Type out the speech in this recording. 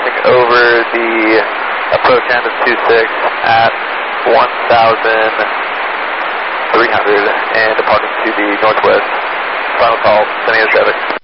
coming over the approach end of 26 at 1,300 and departing to the northwest. Final call, sending us traffic.